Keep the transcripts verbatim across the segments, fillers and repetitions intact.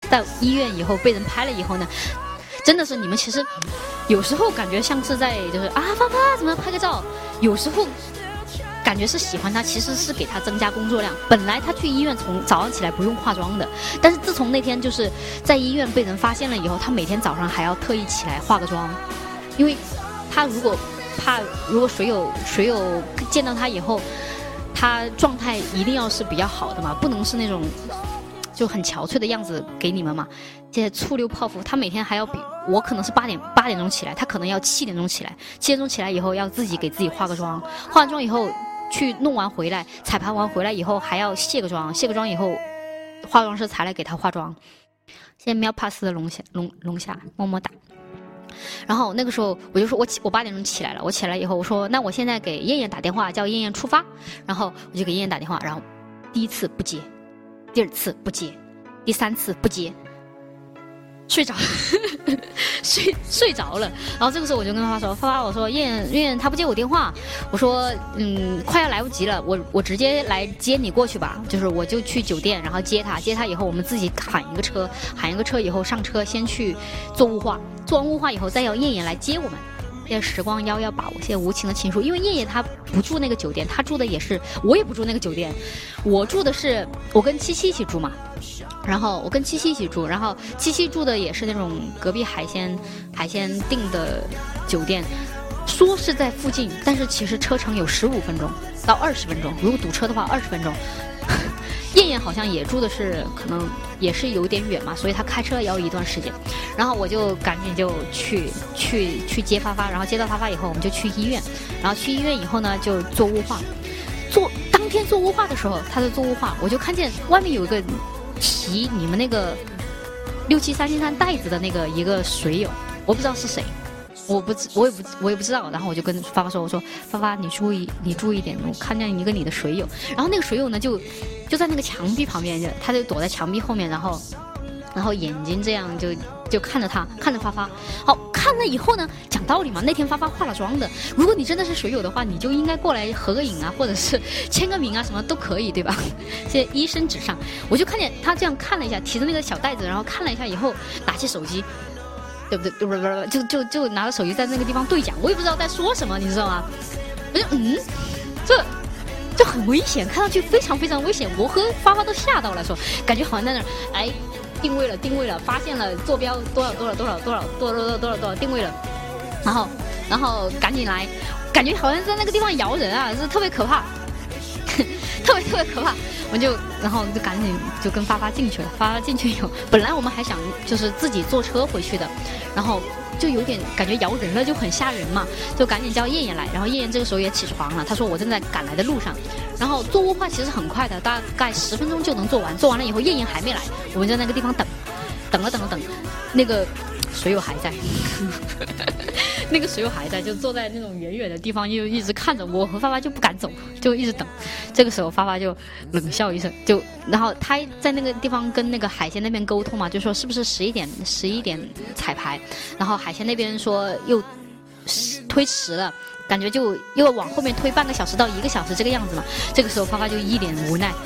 在医院以后被人拍了以后呢，真的是你们其实有时候感觉像是在就是啊发发怎么拍个照，有时候感觉是喜欢他，其实是给他增加工作量。本来他去医院从早上起来不用化妆的，但是自从那天就是在医院被人发现了以后，他每天早上还要特意起来化个妆，因为他如果怕如果水友水友见到他以后，他状态一定要是比较好的嘛，不能是那种就很憔悴的样子给你们嘛。这些醋溜泡芙，他每天还要比我可能是八点八点钟起来，他可能要七点钟起来，七点钟起来以后要自己给自己化个妆，化完妆以后去弄完回来，彩排完回来以后还要卸个妆，卸个妆以后化妆师才来给他化妆。现在喵帕斯的龙虾龙龙虾么么哒。然后那个时候我就说我起我八点钟起来了，我起来以后我说那我现在给燕燕打电话叫燕燕出发，然后我就给燕燕打电话，然后第一次不接，第二次不接，第三次不接，睡着了睡睡着了。然后这个时候我就跟发发说，发发我说燕燕燕燕他不接我电话，我说嗯快要来不及了，我我直接来接你过去吧，就是我就去酒店然后接他，接他以后我们自己喊一个车，喊一个车以后上车先去做雾化，做完雾化以后再要燕燕来接我们。现在时光幺要把握，现在无情的情书，因为燕燕她不住那个酒店，她住的也是我也不住那个酒店，我住的是我跟七七一起住嘛，然后我跟七七一起住，然后七七住的也是那种隔壁海鲜海鲜订的酒店，说是在附近，但是其实车程有十五分钟到二十分钟，如果堵车的话二十分钟。燕燕好像也住的是可能也是有点远嘛，所以她开车也要一段时间，然后我就赶紧就去去去接发发，然后接到发发以后我们就去医院，然后去医院以后呢就做雾化，做当天做雾化的时候他在做雾化，我就看见外面有一个提你们那个六七三七三袋子的那个一个水友，我不知道是谁，我不我也不我也不知道，然后我就跟发发说，我说发发你注意你注意一点，我看见一个你的水友，然后那个水友呢就就在那个墙壁旁边，他就躲在墙壁后面，然后然后眼睛这样就就看着他看着发发，好看了以后呢，讲道理嘛，那天发发化了妆的，如果你真的是水友的话，你就应该过来合个影啊，或者是签个名啊，什么都可以，对吧？现在医生纸上，我就看见他这样看了一下，提着那个小袋子，然后看了一下以后，拿起手机。对不对？不不不，就就就拿着手机在那个地方对讲，我也不知道在说什么，你知道吗？我就嗯，这就很危险，看上去非常非常危险。我和发发都吓到了，说感觉好像在那儿，哎，定位了，定位了，发现了坐标多少多少多少多少多少多少多少多少定位了，然后然后赶紧来，感觉好像在那个地方摇人啊，是特别可怕。特别特别可怕，我就然后就赶紧就跟发发进去了。发发进去以后，本来我们还想就是自己坐车回去的，然后就有点感觉摇人了，就很吓人嘛，就赶紧叫燕燕来。然后燕燕这个时候也起床了，她说我正在赶来的路上。然后做雾化其实很快的，大概十分钟就能做完。做完了以后，燕燕还没来，我们在那个地方等，等了等了等，那个水友还在。那个水友还在，就坐在那种远远的地方，就一直看着我和发发，就不敢走，就一直等。这个时候发发就冷笑一声，就然后他在那个地方跟那个海鲜那边沟通嘛，就说是不是十一点十一点彩排，然后海鲜那边说又推迟了，感觉就又往后面推半个小时到一个小时这个样子嘛。这个时候发发就一脸无奈。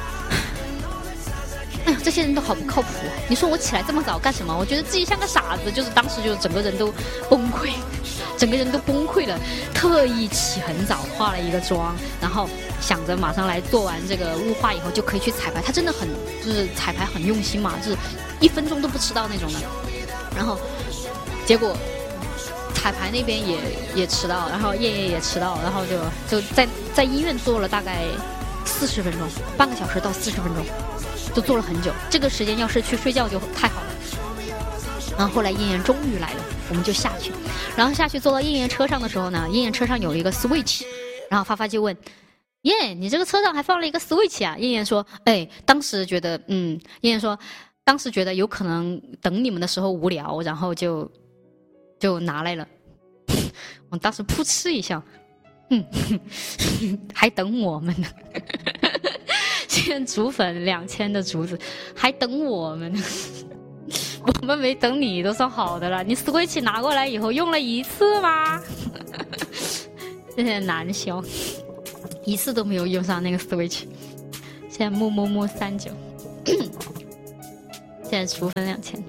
哎呀，这些人都好不靠谱！你说我起来这么早干什么？我觉得自己像个傻子，就是当时就整个人都崩溃，整个人都崩溃了。特意起很早化了一个妆，然后想着马上来做完这个雾化以后就可以去彩排。他真的很就是彩排很用心嘛，就是一分钟都不迟到那种的。然后结果彩排那边也也迟到，然后燕燕也迟到，然后就就在在医院做了大概四十分钟，半个小时到四十分钟。都做了很久，这个时间要是去睡觉就太好了。然后后来燕燕终于来了，我们就下去，然后下去坐到燕燕车上的时候呢，燕燕车上有一个 switch， 然后发发就问耶，你这个车上还放了一个 switch 啊？燕燕说，哎，当时觉得，嗯，燕燕说，当时觉得有可能等你们的时候无聊，然后就就拿来了。我当时噗嗤一笑，嗯，还等我们呢。现在竹粉两千的竹子，还等我们呢。我们没等你都算好的了。你 Switch 拿过来以后用了一次吗？现在难消，一次都没有用上那个 Switch。现在木木木三九。 现在除分两千。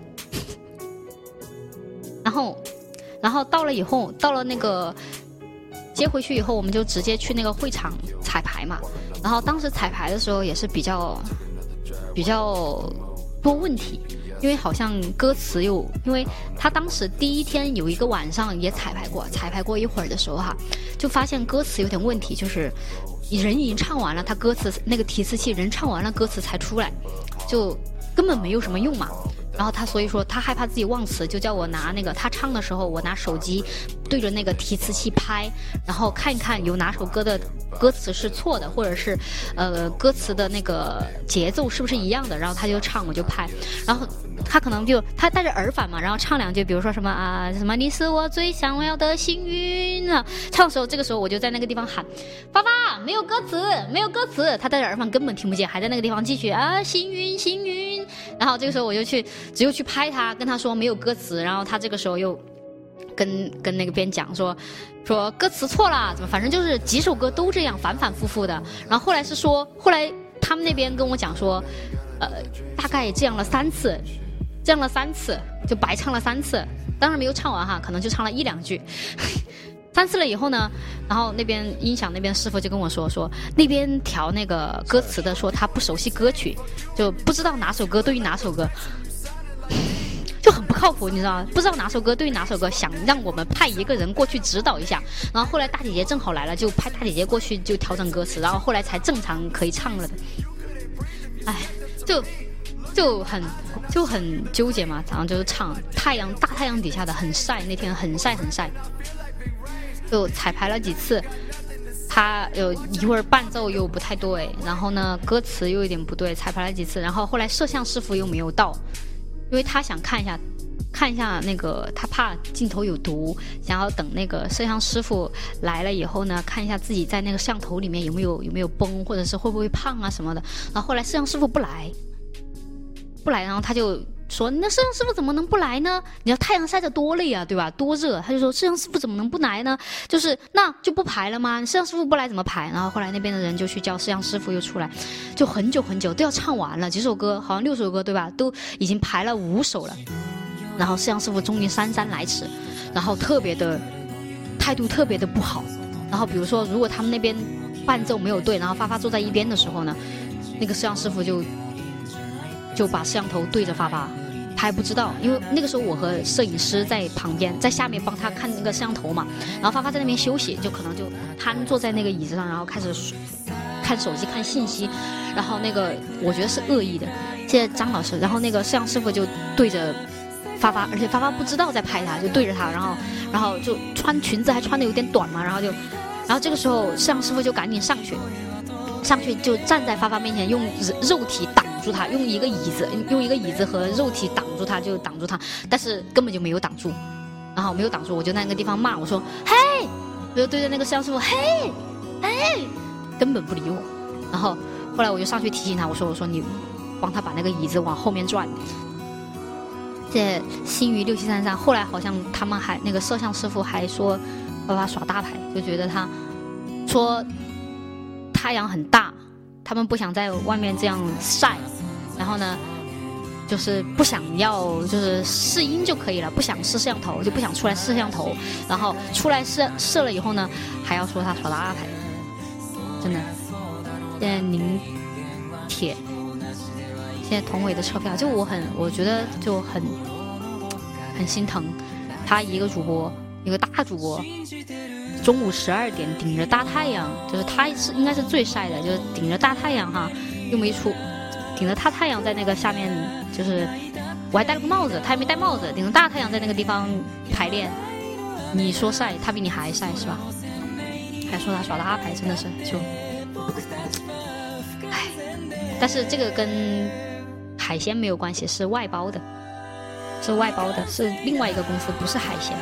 然后，然后到了以后，到了那个接回去以后，我们就直接去那个会场彩排嘛。然后当时彩排的时候也是比较比较多问题，因为好像歌词又，因为他当时第一天有一个晚上也彩排过，彩排过一会儿的时候哈，就发现歌词有点问题，就是人已经唱完了，他歌词那个提词器人唱完了，歌词才出来，就根本没有什么用嘛。然后他所以说他害怕自己忘词，就叫我拿那个他唱的时候，我拿手机对着那个提词器拍，然后看一看有哪首歌的歌词是错的，或者是呃歌词的那个节奏是不是一样的，然后他就唱我就拍，然后他可能就他带着耳返嘛，然后唱两句，比如说什么啊什么你是我最想要的幸运啊，唱的时候这个时候我就在那个地方喊发发没有歌词没有歌词，他带着耳返根本听不见，还在那个地方继续啊幸运幸运，然后这个时候我就去只有去拍他，跟他说没有歌词，然后他这个时候又跟跟那个边讲说说歌词错了，怎么反正就是几首歌都这样反反复复的。然后后来是说，后来他们那边跟我讲说，呃，大概这样了三次，这样了三次就白唱了三次，当然没有唱完哈，可能就唱了一两句。三次了以后呢，然后那边音响那边师傅就跟我说说那边调那个歌词的说他不熟悉歌曲，就不知道哪首歌对于哪首歌。就很不靠谱，你知道吗？不知道哪首歌对于哪首歌，想让我们派一个人过去指导一下。然后后来大姐姐正好来了，就派大姐姐过去就调整歌词，然后后来才正常可以唱了的。哎，就就很就很纠结嘛。然后就是唱太阳大太阳底下的很晒，那天很晒很晒。就彩排了几次，他有一会儿伴奏又不太对，然后呢歌词又有点不对，彩排了几次，然后后来摄像师傅又没有到。因为他想看一下，看一下那个，他怕镜头有毒，想要等那个摄像师傅来了以后呢，看一下自己在那个摄像头里面有没有有没有崩，或者是会不会胖啊什么的。然后后来摄像师傅不来，不来，然后他就说：“那摄像师傅怎么能不来呢？你要太阳晒得多累啊，对吧？多热。”他就说：“摄像师傅怎么能不来呢？就是那就不排了吗？摄像师傅不来怎么排？”然后后来那边的人就去叫摄像师傅又出来，就很久很久都要唱完了，几首歌好像六首歌对吧？都已经排了五首了。然后摄像师傅终于姗姗来迟，然后特别的态度特别的不好。然后比如说如果他们那边伴奏没有对，然后发发坐在一边的时候呢，那个摄像师傅就就把摄像头对着发发。他还不知道，因为那个时候我和摄影师在旁边，在下面帮他看那个摄像头嘛。然后发发在那边休息，就可能就瘫坐在那个椅子上，然后开始看手机看信息。然后那个我觉得是恶意的，谢谢张老师。然后那个摄像师傅就对着发发，而且发发不知道在拍他，就对着他，然后然后就穿裙子还穿的有点短嘛，然后就然后这个时候摄像师傅就赶紧上去，上去就站在发发面前，用肉体挡住他，用一个椅子用一个椅子和肉体挡住他，就挡住他，但是根本就没有挡住，然后没有挡住，我就在那个地方骂我说嘿，我就对着那个摄像师傅嘿嘿，根本不理我。然后后来我就上去提醒他，我说我说你帮他把那个椅子往后面转。这新余六七三三，后来好像他们还那个摄像师傅还说爸爸耍大牌，就觉得他说太阳很大，他们不想在外面这样晒，然后呢就是不想要就是试音就可以了，不想试摄像头，就不想出来试摄像头，然后出来试试了以后呢还要说他耍大牌，真的。现在宁铁现在同伟的车票，就我很我觉得就很很心疼他，一个主播一个大主播，中午十二点顶着大太阳，就是他是应该是最晒的，就是顶着大太阳哈，又没出，顶着大太阳在那个下面，就是我还戴了个帽子，他还没戴帽子，顶着大太阳在那个地方排练，你说晒，他比你还晒是吧？还说他耍大牌，真的是就，唉，但是这个跟海鲜没有关系，是外包的，是外包的，是另外一个公司，不是海鲜。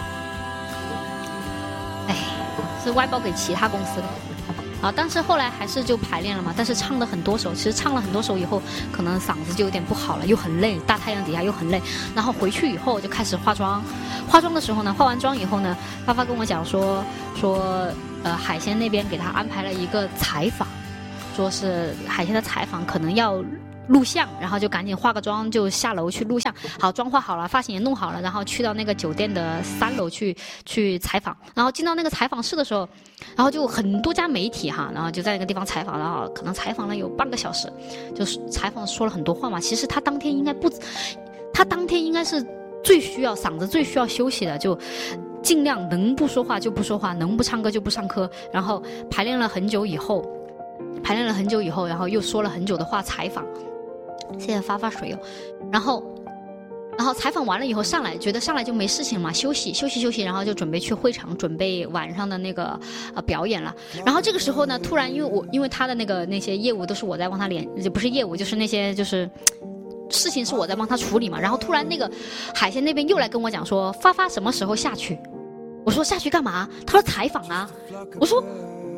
哎，是外包给其他公司的。啊，但是后来还是就排练了嘛，但是唱了很多首，其实唱了很多首以后，可能嗓子就有点不好了，又很累，大太阳底下又很累。然后回去以后就开始化妆，化妆的时候呢，化完妆以后呢，发发跟我讲说说，呃，海鲜那边给他安排了一个采访，说是海鲜的采访可能要录像，然后就赶紧化个妆就下楼去录像。好，妆化好了，发型也弄好了，然后去到那个酒店的三楼去去采访。然后进到那个采访室的时候，然后就很多家媒体哈，然后就在那个地方采访，然后可能采访了有半个小时，就是采访说了很多话嘛。其实他当天应该不，他当天应该是最需要嗓子最需要休息的，就尽量能不说话就不说话，能不唱歌就不唱歌。然后排练了很久以后，排练了很久以后，然后又说了很久的话采访。现在发发水哦，然后，然后采访完了以后上来，觉得上来就没事情嘛，休息休息休息，然后就准备去会场准备晚上的那个呃表演了。然后这个时候呢，突然因为我因为他的那个那些业务都是我在帮他联，不是业务就是那些就是事情是我在帮他处理嘛。然后突然那个海鲜那边又来跟我讲说，发发什么时候下去？我说下去干嘛？他说采访啊。我说，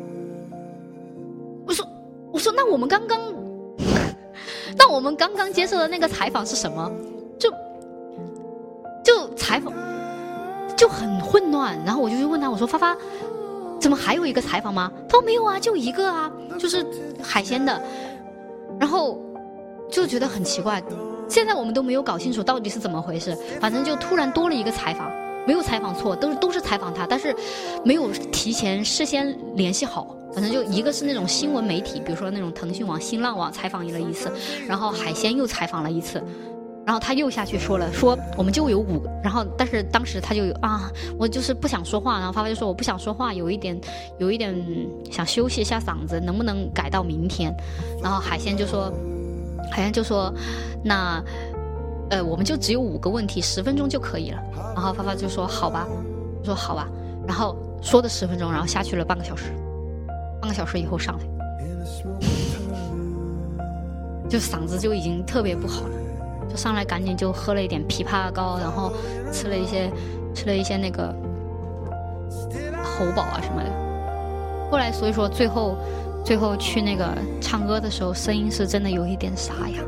我说我说那我们刚刚。那我们刚刚接受的那个采访是什么？就就采访就很混乱。然后我就去问他，我说发发，怎么还有一个采访吗？他说没有啊，就一个啊，就是海鲜的。然后就觉得很奇怪，现在我们都没有搞清楚到底是怎么回事。反正就突然多了一个采访，没有采访错，都是都是采访他，但是没有提前事先联系好。反正就一个是那种新闻媒体，比如说那种腾讯网、新浪网采访了一次，然后海鲜又采访了一次，然后他又下去说了，说我们就有五个，然后但是当时他就有啊，我就是不想说话，然后发发就说我不想说话，有一点有一点想休息一下嗓子，能不能改到明天？然后海鲜就说，海鲜就说，那呃我们就只有五个问题，十分钟就可以了。然后发发就说好吧，我说好吧，然后说的十分钟，然后下去了半个小时。半个小时以后上来，就嗓子就已经特别不好了，就上来赶紧就喝了一点枇杷膏，然后吃了一些吃了一些那个喉宝啊什么的。后来所以说最后最后去那个唱歌的时候，声音是真的有一点沙哑。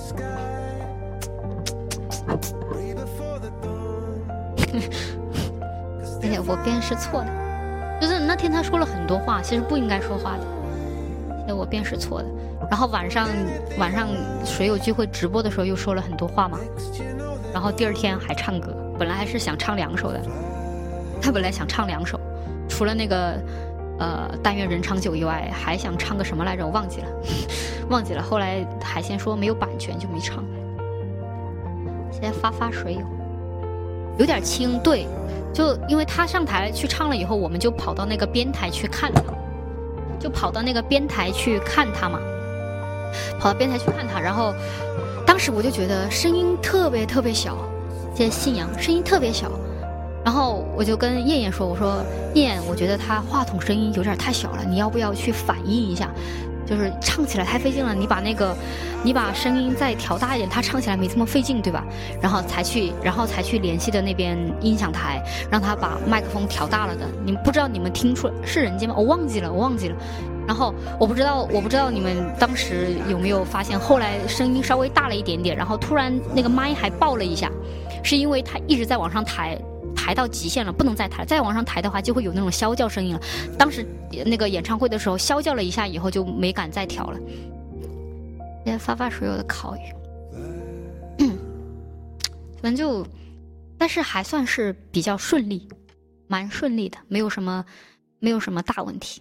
而且我辨识错的。就是那天他说了很多话，其实不应该说话的，所以我辨识错的。然后晚上晚上水友聚会直播的时候又说了很多话嘛，然后第二天还唱歌，本来还是想唱两首的，他本来想唱两首，除了那个呃但愿人长久以外，还想唱个什么来着，我忘记了，忘记了。后来海鲜说没有版权就没唱。现在发发水友，有点轻，对。就因为他上台去唱了以后，我们就跑到那个编台去看他，就跑到那个编台去看他嘛，跑到编台去看他。然后当时我就觉得声音特别特别小，这信仰声音特别小。然后我就跟燕燕说，我说燕，我觉得他话筒声音有点太小了，你要不要去反映一下？就是唱起来太费劲了，你把那个你把声音再调大一点，他唱起来没这么费劲，对吧？然后才去然后才去联系的那边音响台，让他把麦克风调大了的。你们不知道你们听出是人间吗？我忘记了我忘记了然后我不知道我不知道你们当时有没有发现，后来声音稍微大了一点点，然后突然那个麦还爆了一下，是因为他一直在往上抬，抬到极限了，不能再抬，再往上抬的话就会有那种啸叫声音了。当时那个演唱会的时候啸叫了一下以后就没敢再调了。现在发发水友的考语，反正就但是还算是比较顺利，蛮顺利的，没有什么没有什么大问题，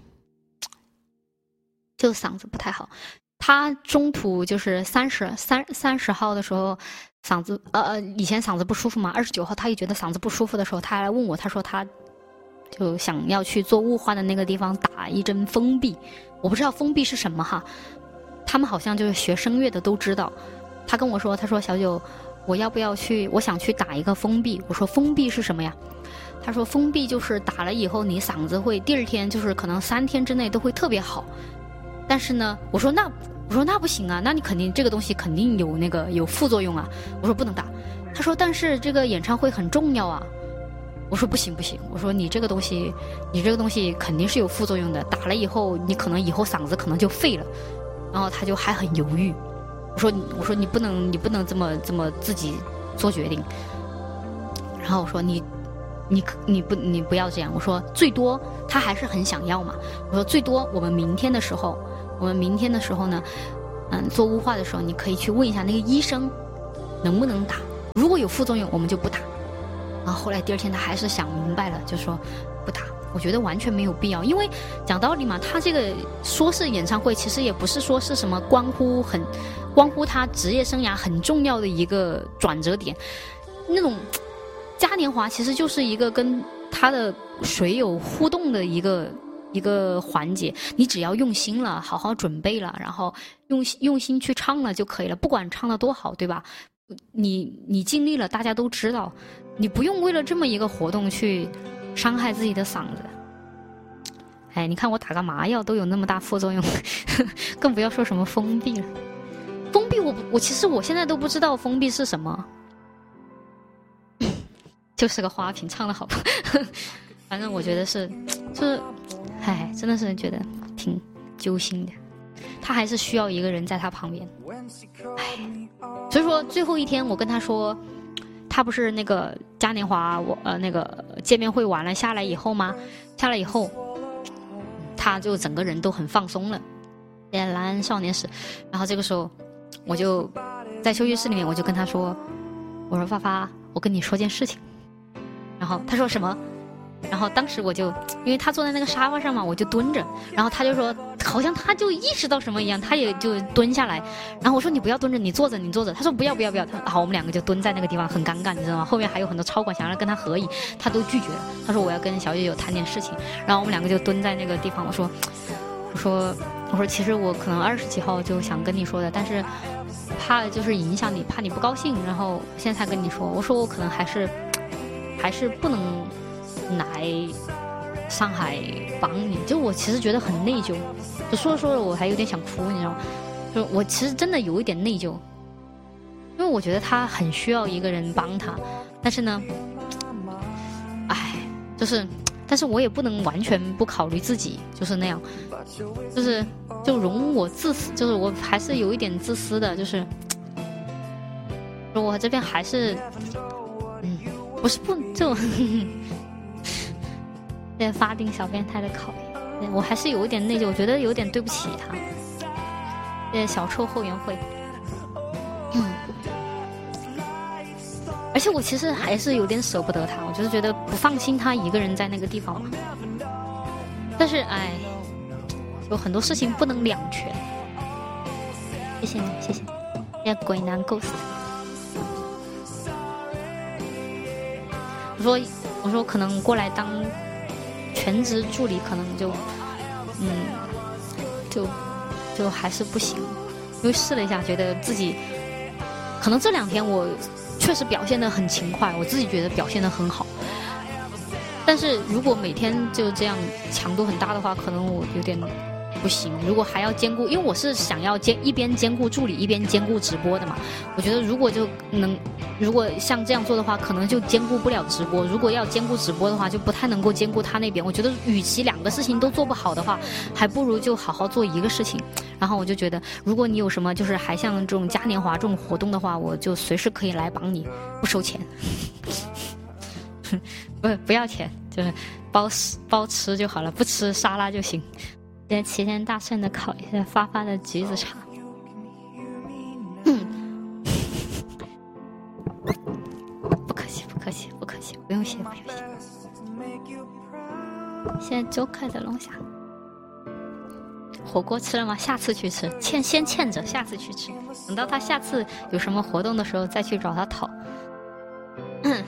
就嗓子不太好。他中途就是三十三三十号的时候嗓子呃呃以前嗓子不舒服嘛，二十九号他也觉得嗓子不舒服的时候，他还来问我，他说他就想要去做雾化的那个地方打一针封闭，我不知道封闭是什么哈，他们好像就是学声乐的都知道。他跟我说，他说小九，我要不要去，我想去打一个封闭。我说封闭是什么呀？他说封闭就是打了以后你嗓子会第二天就是可能三天之内都会特别好。但是呢，我说那我说那不行啊，那你肯定这个东西肯定有那个有副作用啊。我说不能打。他说但是这个演唱会很重要啊。我说不行不行，我说你这个东西你这个东西肯定是有副作用的，打了以后你可能以后嗓子可能就废了。然后他就还很犹豫。我说我说你不能你不能这么这么自己做决定。然后我说你你你不你不要这样。我说最多他还是很想要嘛。我说最多我们明天的时候我们明天的时候呢， 嗯做雾化的时候，你可以去问一下那个医生能不能打，如果有副作用我们就不打。然后后来第二天他还是想明白了，就说不打。我觉得完全没有必要，因为讲道理嘛，他这个说是演唱会，其实也不是说是什么关乎很关乎他职业生涯很重要的一个转折点。那种嘉年华其实就是一个跟他的水友互动的一个一个环节，你只要用心了，好好准备了，然后用用心去唱了就可以了，不管唱得多好，对吧？你你尽力了，大家都知道，你不用为了这么一个活动去伤害自己的嗓子。哎，你看我打个麻药都有那么大副作用，更不要说什么封闭了。封闭我我其实我现在都不知道封闭是什么，就是个花瓶，唱得好。反正我觉得是，就是，哎，真的是觉得挺揪心的。他还是需要一个人在他旁边。哎，所以说最后一天我跟他说，他不是那个嘉年华我呃那个见面会完了下来以后吗？下来以后，他就整个人都很放松了，演蓝安少年时。然后这个时候，我就在休息室里面，我就跟他说，我说发发，我跟你说件事情。然后他说什么？然后当时我就，因为他坐在那个沙发上嘛，我就蹲着，然后他就说，好像他就意识到什么一样，他也就蹲下来。然后我说你不要蹲着，你坐着，你坐着。他说不要不要不要。好，我们两个就蹲在那个地方，很尴尬，你知道吗？后面还有很多超管想要跟他合影，他都拒绝了。他说我要跟小友友谈点事情。然后我们两个就蹲在那个地方，我说，我说我说其实我可能二十几号就想跟你说的，但是怕就是影响你，怕你不高兴，然后现在才跟你说。我说我可能还是还是不能来上海帮你，就我其实觉得很内疚，就说着说着我还有点想哭，你知道吗？就我其实真的有一点内疚，因为我觉得他很需要一个人帮他，但是呢，哎，就是，但是我也不能完全不考虑自己，就是那样，就是就容我自私，就是我还是有一点自私的，就是我这边还是，嗯，不是不就。在发定小变态的考验，我还是有一点内疚，我觉得有点对不起他。呃，小臭后援会，嗯，而且我其实还是有点舍不得他，我就是觉得不放心他一个人在那个地方嘛。但是哎，有很多事情不能两全。谢谢你，谢谢你，也鬼难 ghost。我说，我说可能过来当全职助理可能就，嗯，就就还是不行，因为试了一下，觉得自己可能这两天我确实表现得很勤快，我自己觉得表现得很好。但是如果每天就这样强度很大的话，可能我有点不行。如果还要兼顾，因为我是想要兼一边兼顾助理一边兼顾直播的嘛，我觉得如果就能。如果像这样做的话，可能就兼顾不了直播。如果要兼顾直播的话，就不太能够兼顾他那边。我觉得，与其两个事情都做不好的话，还不如就好好做一个事情。然后我就觉得，如果你有什么就是还像这种嘉年华这种活动的话，我就随时可以来帮你，不收钱，不不要钱，就是包包吃就好了，不吃沙拉就行。今天齐天大圣的考一下发发的橘子茶。不客气，不客气，不客气，不用谢，不用谢。现在周开的龙虾火锅吃了吗？下次去吃，欠先欠着，下次去吃。等到他下次有什么活动的时候再去找他讨。嗯，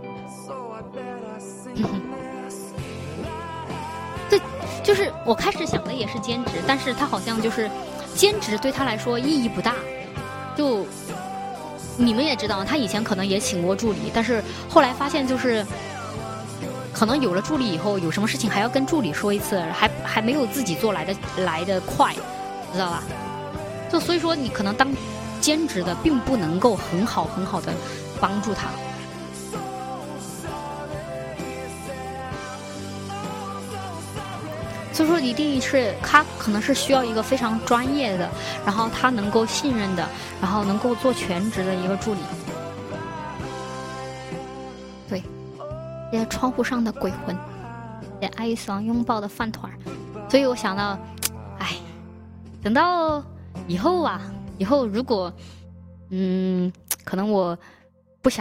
对，就是我开始想的也是兼职，但是他好像就是兼职对他来说意义不大，就。你们也知道，他以前可能也请过助理，但是后来发现就是，可能有了助理以后，有什么事情还要跟助理说一次，还还没有自己做来的来的快，知道吧？就所以说，你可能当兼职的，并不能够很好很好的帮助他。所以说，一定是他可能是需要一个非常专业的，然后他能够信任的，然后能够做全职的一个助理。对，这窗户上的鬼魂，这爱与死亡拥抱的饭团。所以我想到，哎，等到以后啊，以后如果，嗯，可能我